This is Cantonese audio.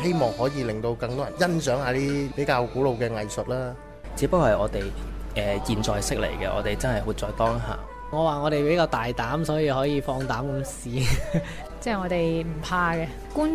希望可以令到更多人欣賞下啲比較古老嘅藝術啦。 只不過係我哋現在式嚟嘅，我哋真係活在當下。 我話我哋比較大膽，所以可以放膽咁試。 即係我哋唔怕嘅觀